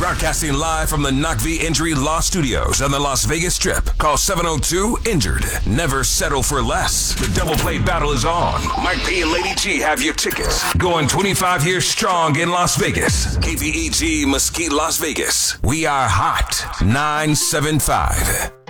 Broadcasting live from the Knock V Injury Law Studios on the Las Vegas Strip. Call 702-INJURED. Never settle for less. The double play battle is on. Mike P and Lady G have your tickets. Going 25 years strong in Las Vegas. KVEG Mesquite, Las Vegas. We are hot. 975.